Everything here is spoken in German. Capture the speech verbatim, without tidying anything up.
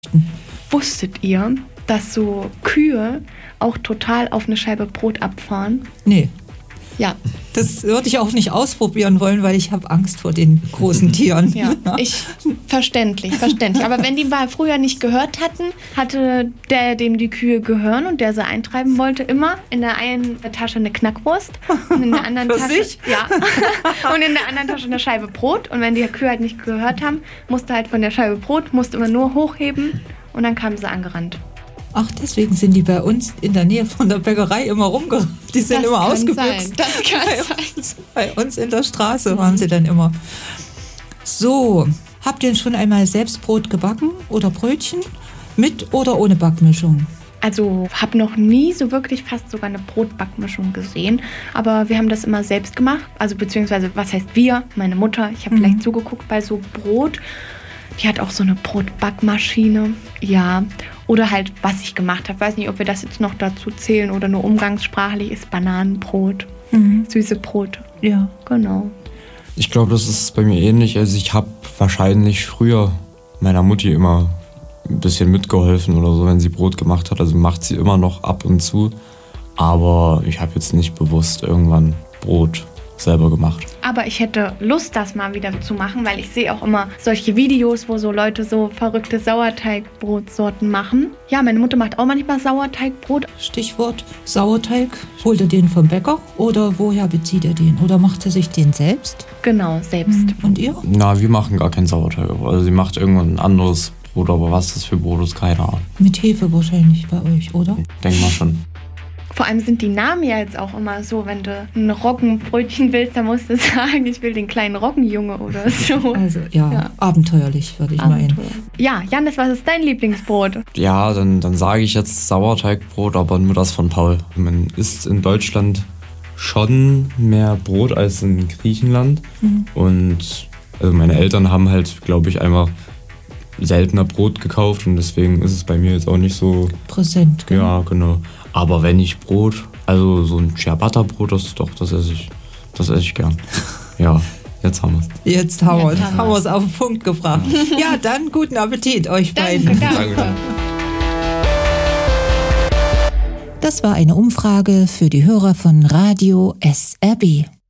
Wusstet ihr, dass so Kühe auch total auf eine Scheibe Brot abfahren? Nee. Ja. Das würde ich auch nicht ausprobieren wollen, weil ich habe Angst vor den großen Tieren. Ja, ich, verständlich, verständlich. Aber wenn die mal früher nicht gehört hatten, hatte der, dem die Kühe gehören und der sie eintreiben wollte, immer in der einen Tasche eine Knackwurst und in der anderen Für Tasche sich? ja und in der anderen Tasche eine Scheibe Brot. Und wenn die Kühe halt nicht gehört haben, musste halt von der Scheibe Brot, musste immer nur hochheben und dann kamen sie angerannt. Ach, deswegen sind die bei uns in der Nähe von der Bäckerei immer rumgerannt. Die sind Das immer kann ausgebüxt. sein. Das kann bei, sein. uns, bei uns in der Straße waren sie dann immer. So, habt ihr schon einmal selbst Brot gebacken oder Brötchen? Mit oder ohne Backmischung? Also habe noch nie so wirklich fast sogar eine Brotbackmischung gesehen, aber wir haben das immer selbst gemacht. Also beziehungsweise, was heißt wir? Meine Mutter. Ich habe Mhm. vielleicht zugeguckt bei so Brot. Die hat auch so eine Brotbackmaschine. Ja, oder halt, was ich gemacht habe. Weiß nicht, ob wir das jetzt noch dazu zählen oder nur umgangssprachlich ist Bananenbrot, Mhm. süße Brote. Ja. Genau. Ich glaube, das ist bei mir ähnlich. Also ich habe wahrscheinlich früher meiner Mutti immer ein bisschen mitgeholfen oder so, wenn sie Brot gemacht hat. Also macht sie immer noch ab und zu. Aber ich habe jetzt nicht bewusst irgendwann Brot selber gemacht. Aber ich hätte Lust, das mal wieder zu machen, weil ich sehe auch immer solche Videos, wo so Leute so verrückte Sauerteigbrotsorten machen. Ja, meine Mutter macht auch manchmal Sauerteigbrot. Stichwort Sauerteig. Holt ihr den vom Bäcker oder woher bezieht ihr den? Oder macht ihr sich den selbst? Genau, selbst. Und ihr? Na, wir machen gar keinen Sauerteig. Also sie macht irgendwann ein anderes Brot, aber was das für Brot ist, keine Ahnung. Mit Hefe wahrscheinlich bei euch, oder? Denk mal schon. Vor allem sind die Namen ja jetzt auch immer so, wenn du ein Roggenbrötchen willst, dann musst du sagen, ich will den kleinen Roggenjunge oder so. Also ja, Ja. abenteuerlich würde ich meinen. Ja, Jannis, was ist dein Lieblingsbrot? Ja, dann, dann sage ich jetzt Sauerteigbrot, aber nur das von Paul. Man isst in Deutschland schon mehr Brot als in Griechenland. Mhm. Und also meine Eltern haben halt, glaube ich, einfach seltener Brot gekauft und deswegen ist es bei mir jetzt auch nicht so. Präsent, gell? Ja, genau. Aber wenn ich Brot, also so ein Ciabatta-Brot, das doch, das esse ich, das esse ich gern. Ja, jetzt haben wir es. Jetzt haben wir Jetzt es haben haben wir's. wir's auf den Punkt gebracht. Ja, dann guten Appetit euch beiden. Danke, danke. Danke. Das war eine Umfrage für die Hörer von Radio S R B.